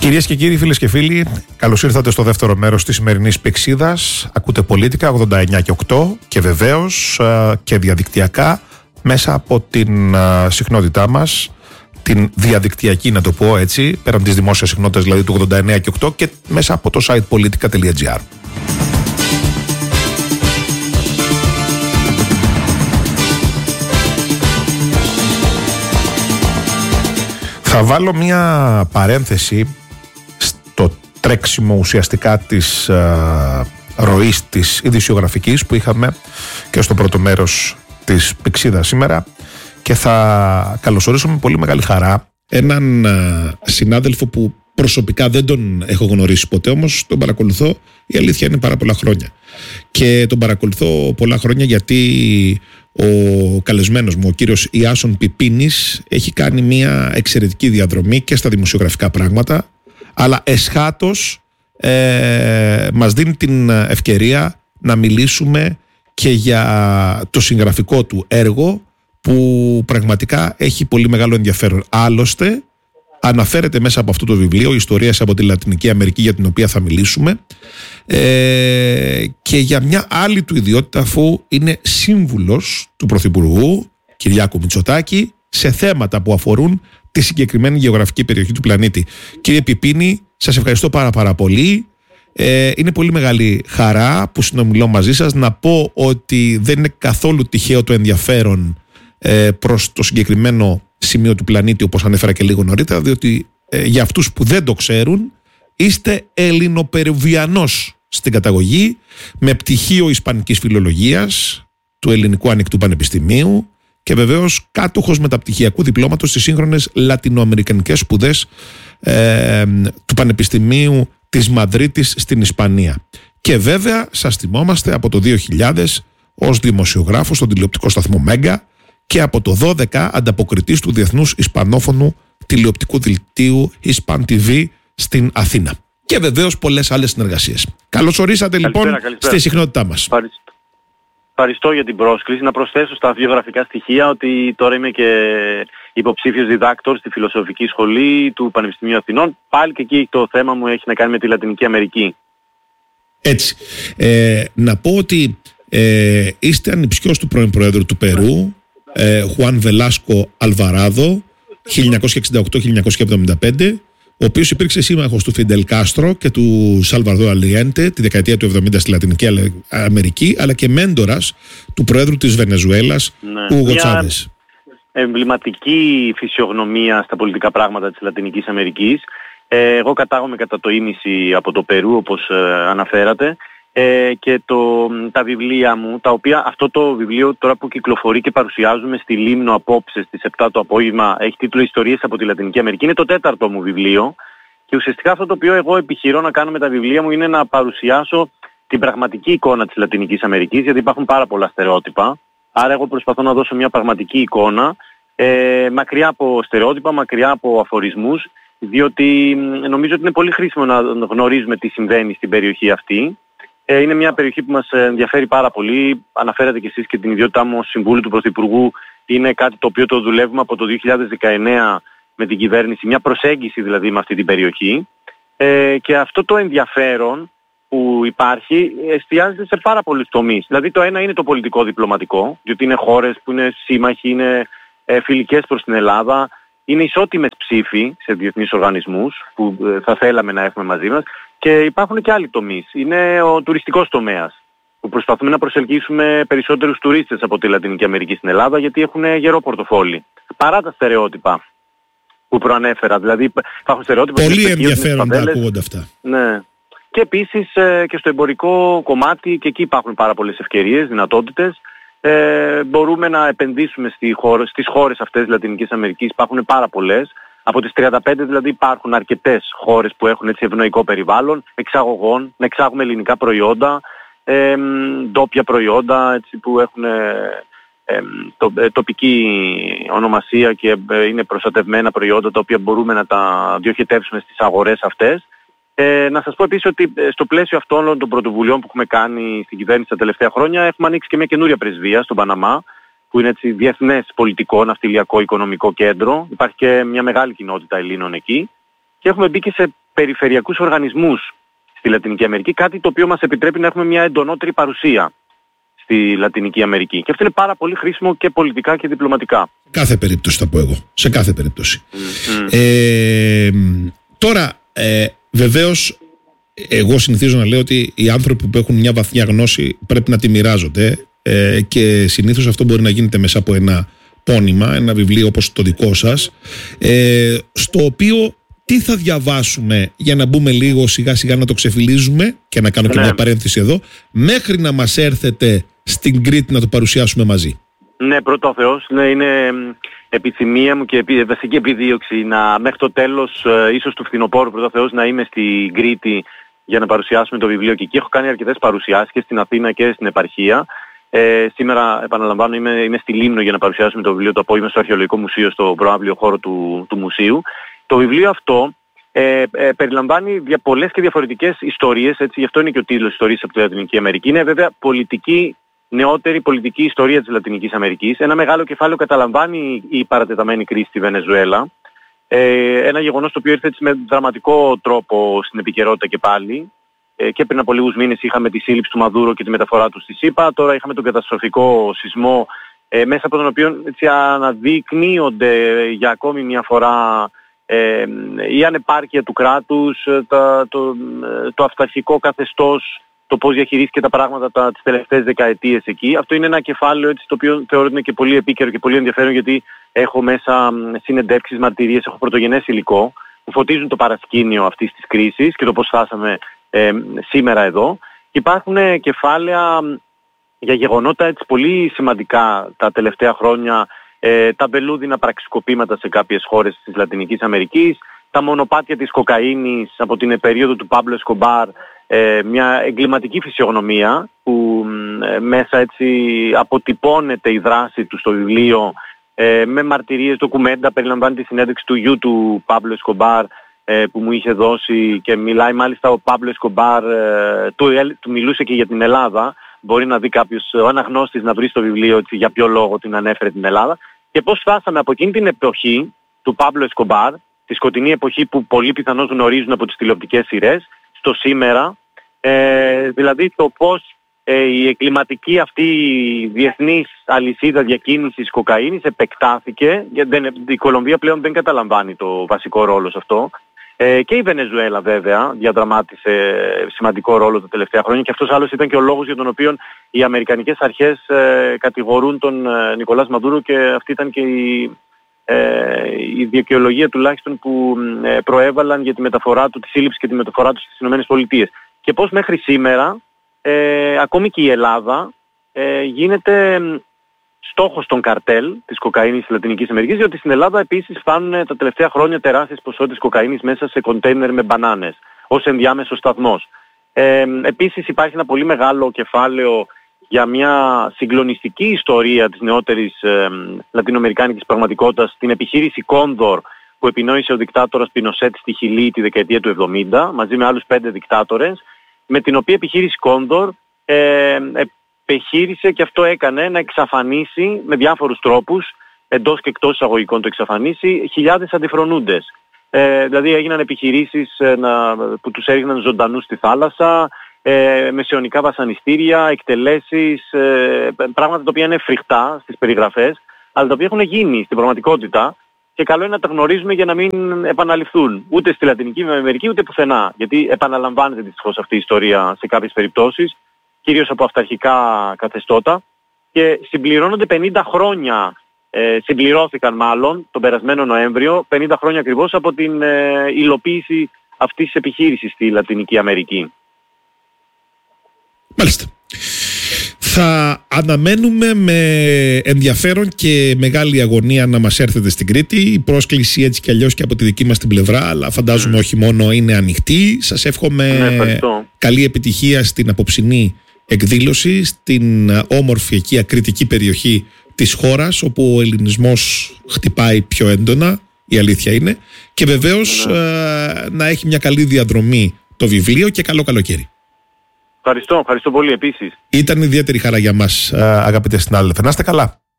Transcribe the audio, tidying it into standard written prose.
Κυρίες και κύριοι, φίλες και φίλοι, καλώς ήρθατε στο δεύτερο μέρος της σημερινής Πηξίδας. Ακούτε Πολίτικα 89 και 8 και βεβαίως και διαδικτυακά μέσα από την συχνότητά μας, την διαδικτυακή, να το πω έτσι, πέραν της δημόσιας συχνότητας δηλαδή του 89 και 8 και μέσα από το site politica.gr. Θα βάλω μια παρένθεση στο τρέξιμο ουσιαστικά της ροής της ειδησιογραφικής που είχαμε και στο πρώτο μέρος της Πηξίδας σήμερα και θα καλωσορίσω με πολύ μεγάλη χαρά έναν συνάδελφο που προσωπικά δεν τον έχω γνωρίσει ποτέ, όμως τον παρακολουθώ, η αλήθεια είναι, πάρα πολλά χρόνια. Και τον παρακολουθώ πολλά χρόνια γιατί ο καλεσμένος μου, ο κύριος Ιάσον Πιπίνης, έχει κάνει μια εξαιρετική διαδρομή και στα δημοσιογραφικά πράγματα, αλλά εσχάτως μας δίνει την ευκαιρία να μιλήσουμε και για το συγγραφικό του έργο που πραγματικά έχει πολύ μεγάλο ενδιαφέρον. Άλλωστε αναφέρεται μέσα από αυτό το βιβλίο «Ιστορίες από τη Λατινική Αμερική», για την οποία θα μιλήσουμε, και για μια άλλη του ιδιότητα, αφού είναι σύμβουλος του Πρωθυπουργού Κυριάκου Μητσοτάκη σε θέματα που αφορούν τη συγκεκριμένη γεωγραφική περιοχή του πλανήτη. Κύριε Πιπίνη, σας ευχαριστώ πάρα πολύ. Είναι πολύ μεγάλη χαρά που συνομιλώ μαζί σας. Να πω ότι δεν είναι καθόλου τυχαίο το ενδιαφέρον προς το συγκεκριμένο σημείο του πλανήτη, όπως ανέφερα και λίγο νωρίτερα, διότι για αυτούς που δεν το ξέρουν, είστε Ελληνοπερουβιανός στην καταγωγή, με πτυχίο Ισπανικής Φιλολογίας του Ελληνικού Ανοιχτού Πανεπιστημίου και βεβαίως κάτοχος μεταπτυχιακού διπλώματος στις σύγχρονες Λατινοαμερικανικές σπουδές του Πανεπιστημίου της Μαδρίτης στην Ισπανία. Και βέβαια σας θυμόμαστε από το 2000 ως δημοσιογράφος στον τηλεοπτικό σταθμό Μέγκα και από το 12 ανταποκριτής του Διεθνούς Ισπανόφωνου τηλεοπτικού δελτίου Hispan TV στην Αθήνα. Και βεβαίως πολλές άλλες συνεργασίες. Καλώς ορίσατε λοιπόν στη συχνότητά μας. Ευχαριστώ για την πρόσκληση. Να προσθέσω στα βιογραφικά στοιχεία ότι τώρα είμαι και υποψήφιος διδάκτορ στη Φιλοσοφική Σχολή του Πανεπιστημίου Αθηνών. Πάλι και εκεί το θέμα μου έχει να κάνει με τη Λατινική Αμερική. Έτσι. Να πω ότι είστε ανιψιός του πρώην Προέδρου του Περού, Χουάν Βελάσκο Αλβαράδο, 1968-1975, ο οποίος υπήρξε σύμμαχος του Φιντελ Κάστρο και του Σαλβαδόρ Αλιέντε τη δεκαετία του 70 στη Λατινική Αμερική, αλλά και μέντορας του Προέδρου της Βενεζουέλας, Ούγκο Τσάβες. Εμβληματική φυσιογνωμία στα πολιτικά πράγματα της Λατινικής Αμερικής. Εγώ κατάγομαι κατά το ίμιση από το Περού, όπως αναφέρατε, και τα βιβλία μου, τα οποία αυτό το βιβλίο τώρα που κυκλοφορεί και παρουσιάζουμε στη Λίμνο απόψε στις 7 το απόγευμα, έχει τίτλο «Ιστορίες από τη Λατινική Αμερική», είναι το 4ο μου βιβλίο και ουσιαστικά αυτό το οποίο εγώ επιχειρώ να κάνω με τα βιβλία μου είναι να παρουσιάσω την πραγματική εικόνα της Λατινικής Αμερικής, γιατί υπάρχουν πάρα πολλά στερεότυπα, άρα εγώ προσπαθώ να δώσω μια πραγματική εικόνα, μακριά από στερεότυπα, μακριά από αφορισμούς, διότι νομίζω ότι είναι πολύ χρήσιμο να γνωρίζουμε τι συμβαίνει στην περιοχή αυτή. Είναι μια περιοχή που μας ενδιαφέρει πάρα πολύ. Αναφέρατε και εσείς και την ιδιότητά μου ως συμβούλου του Πρωθυπουργού. Είναι κάτι το οποίο το δουλεύουμε από το 2019 με την κυβέρνηση, μια προσέγγιση δηλαδή με αυτή την περιοχή. Και αυτό το ενδιαφέρον που υπάρχει εστιάζεται σε πάρα πολλούς τομείς. Δηλαδή το ένα είναι το πολιτικό διπλωματικό, διότι είναι χώρες που είναι σύμμαχοι, είναι φιλικές προς την Ελλάδα, είναι ισότιμες ψήφοι σε διεθνείς οργανισμούς που θα θέλαμε να έχουμε μαζί μας. Και υπάρχουν και άλλοι τομείς. Είναι ο τουριστικός τομέας, που προσπαθούμε να προσελκύσουμε περισσότερους τουρίστες από τη Λατινική Αμερική στην Ελλάδα, γιατί έχουν γερό πορτοφόλι. Παρά τα στερεότυπα που προανέφερα. Δηλαδή υπάρχουν στερεότυπα. Πολύ ενδιαφέροντα ακούγονται αυτά. Ναι. Και επίσης και στο εμπορικό κομμάτι, και εκεί υπάρχουν πάρα πολλές ευκαιρίες, δυνατότητες. Μπορούμε να επενδύσουμε στις χώρες αυτές της Λατινικής Αμερικής. Υπάρχουν πάρα πολλές. Από τις 35 δηλαδή υπάρχουν αρκετές χώρες που έχουν έτσι ευνοϊκό περιβάλλον εξαγωγών, να εξάγουμε ελληνικά προϊόντα, ντόπια προϊόντα έτσι, που έχουν τοπική ονομασία και είναι προστατευμένα προϊόντα τα οποία μπορούμε να τα διοχετεύσουμε στις αγορές αυτές. Να σας πω επίσης ότι στο πλαίσιο αυτών των πρωτοβουλειών που έχουμε κάνει στην κυβέρνηση τα τελευταία χρόνια έχουμε ανοίξει και μια καινούρια πρεσβεία στον Παναμά, που είναι έτσι διεθνές πολιτικό, ναυτιλιακό, οικονομικό κέντρο. Υπάρχει και μια μεγάλη κοινότητα Ελλήνων εκεί. Και έχουμε μπει και σε περιφερειακούς οργανισμούς στη Λατινική Αμερική, κάτι το οποίο μας επιτρέπει να έχουμε μια εντονότερη παρουσία στη Λατινική Αμερική. Και αυτό είναι πάρα πολύ χρήσιμο και πολιτικά και διπλωματικά. Κάθε περίπτωση θα πω εγώ. Σε κάθε περίπτωση. Τώρα, βεβαίως, εγώ συνηθίζω να λέω ότι οι άνθρωποι που έχουν μια βαθιά γνώση πρέπει να τη μοιράζονται, και συνήθως αυτό μπορεί να γίνεται μέσα από ένα πόνημα, ένα βιβλίο όπως το δικό σας, στο οποίο τι θα διαβάσουμε για να μπούμε λίγο σιγά σιγά να το ξεφυλίζουμε, και να κάνω και μια παρένθεση εδώ, μέχρι να μας έρθετε στην Κρήτη να το παρουσιάσουμε μαζί. Ναι, πρώτα ο Θεός. Ναι, είναι επιθυμία μου και βασική επιδίωξη μέχρι το τέλος, ίσως του φθινοπόρου, πρώτα ο Θεός, να είμαι στην Κρήτη για να παρουσιάσουμε το βιβλίο. Και εκεί έχω κάνει αρκετές παρουσιάσεις και στην Αθήνα και στην επαρχία. Σήμερα, επαναλαμβάνω, είμαι στη Λίμνο για να παρουσιάσουμε το βιβλίο το απόγευμα στο Αρχαιολογικό Μουσείο, στο προαύλιο χώρο του μουσείου. Το βιβλίο αυτό περιλαμβάνει πολλές και διαφορετικές ιστορίες, έτσι, γι' αυτό είναι και ο τίτλος «Ιστορίες από τη Λατινική Αμερική». Είναι βέβαια νεότερη πολιτική ιστορία της Λατινικής Αμερικής. Ένα μεγάλο κεφάλαιο καταλαμβάνει η παρατεταμένη κρίση στη Βενεζουέλα. Ένα γεγονός το οποίο ήρθε έτσι με δραματικό τρόπο στην επικαιρότητα και πάλι. Και πριν από λίγους μήνες είχαμε τη σύλληψη του Μαδούρο και τη μεταφορά του στη ΣΥΠΑ. Τώρα είχαμε τον καταστροφικό σεισμό, μέσα από τον οποίο έτσι αναδεικνύονται για ακόμη μια φορά η ανεπάρκεια του κράτους, το αυταρχικό καθεστώς, το πώς διαχειρίστηκε τα πράγματα τις τελευταίες δεκαετίες εκεί. Αυτό είναι ένα κεφάλαιο, έτσι, το οποίο θεωρώ ότι είναι και πολύ επίκαιρο και πολύ ενδιαφέρον, γιατί έχω μέσα συνεντεύξεις, μαρτυρίες, έχω πρωτογενές υλικό που φωτίζουν το παρασκήνιο αυτής της κρίσης και το πώς φτάσαμε σήμερα εδώ. Και υπάρχουν κεφάλαια για γεγονότα έτσι πολύ σημαντικά τα τελευταία χρόνια, τα βελούδινα πραξικοπήματα σε κάποιες χώρες της Λατινικής Αμερικής, τα μονοπάτια της κοκαίνης από την περίοδο του Πάμπλο Εσκομπάρ, μια εγκληματική φυσιογνωμία που μέσα έτσι αποτυπώνεται η δράση του στο βιβλίο, με μαρτυρίες, ντοκουμέντα, περιλαμβάνει τη συνέντευξη του γιου του Πάμπλο Εσκομπάρ που μου είχε δώσει, και μιλάει μάλιστα ο Πάμπλο Εσκομπάρ, του μιλούσε και για την Ελλάδα. Μπορεί να δει κάποιος, ο αναγνώστης, να βρει στο βιβλίο έτσι, για ποιο λόγο την ανέφερε την Ελλάδα και πώς φτάσαμε από εκείνη την εποχή του Πάμπλο Εσκομπάρ, τη σκοτεινή εποχή που πολλοί πιθανώς γνωρίζουν από τις τηλεοπτικές σειρές, στο σήμερα, δηλαδή το πώς η εγκληματική αυτή διεθνής αλυσίδα διακίνησης κοκαίνης επεκτάθηκε, γιατί η Κολομβία πλέον δεν καταλαμβάνει το βασικό ρόλο σε αυτό, και η Βενεζουέλα βέβαια διαδραμάτισε σημαντικό ρόλο τα τελευταία χρόνια, και αυτός άλλος ήταν και ο λόγος για τον οποίο οι αμερικανικές αρχές κατηγορούν τον Νικολάς Μαδούρο, και αυτή ήταν και η δικαιολογία τουλάχιστον που προέβαλαν για τη μεταφορά του, τη σύλληψη και τη μεταφορά του στις ΗΠΑ. Και πώς μέχρι σήμερα ακόμη και η Ελλάδα γίνεται στόχος των καρτέλ της κοκαίνης της Λατινικής Αμερικής, διότι στην Ελλάδα επίσης φτάνουν τα τελευταία χρόνια τεράστιες ποσότητες κοκαίνης μέσα σε κοντέινερ με μπανάνες, ως ενδιάμεσος σταθμός. Επίσης υπάρχει ένα πολύ μεγάλο κεφάλαιο για μια συγκλονιστική ιστορία της νεότερης λατινοαμερικάνικης πραγματικότητας, την επιχείρηση Κόνδορ που επινόησε ο δικτάτορας Πινοσέτ στη Χιλή τη δεκαετία του 70, μαζί με άλλους 5 δικτάτορες, με την οποία επιχείρηση Κόνδορ επιχείρησε, και αυτό έκανε, να εξαφανίσει με διάφορους τρόπους, εντός και εκτός εισαγωγικών το εξαφανίσει, χιλιάδες αντιφρονούντες. Δηλαδή έγιναν επιχειρήσεις που τους έριχναν ζωντανούς στη θάλασσα, μεσαιωνικά βασανιστήρια, εκτελέσεις, πράγματα τα οποία είναι φρικτά στις περιγραφές, αλλά τα οποία έχουν γίνει στην πραγματικότητα, και καλό είναι να τα γνωρίζουμε για να μην επαναληφθούν ούτε στη Λατινική Αμερική ούτε πουθενά, γιατί επαναλαμβάνεται δυστυχώς αυτή η ιστορία σε κάποιες περιπτώσεις, κυρίως από αυταρχικά καθεστώτα, και συμπληρώνονται 50 χρόνια, συμπληρώθηκαν μάλλον τον περασμένο Νοέμβριο, 50 χρόνια ακριβώς από την υλοποίηση αυτής της επιχείρησης στη Λατινική Αμερική. Μάλιστα. Θα αναμένουμε με ενδιαφέρον και μεγάλη αγωνία να μας έρθετε στην Κρήτη. Η πρόσκληση έτσι κι αλλιώς και από τη δική μας την πλευρά, αλλά φαντάζομαι όχι μόνο, είναι ανοιχτή. Σας εύχομαι καλή επιτυχία στην απόψινή εκδήλωση, στην όμορφη εκεί ακριτική περιοχή της χώρας, όπου ο ελληνισμός χτυπάει πιο έντονα, η αλήθεια είναι, και βεβαίως να έχει μια καλή διαδρομή το βιβλίο, και καλό καλοκαίρι. Ευχαριστώ πολύ επίσης. Ήταν ιδιαίτερη χαρά για μας, αγαπητέ συνάδελφε. Να είστε καλά.